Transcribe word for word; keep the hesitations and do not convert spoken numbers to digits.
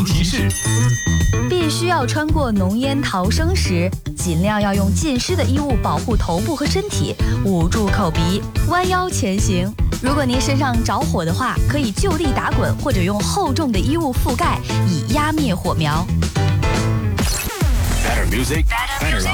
提示： 必须要穿过浓烟逃生时，尽量要用浸湿的衣物保护头部和身体，捂住口鼻，弯腰前行。如果您身上着火的话，可以就地打滚，或者用厚重的衣物覆盖，以压灭火苗。 Better music, better life.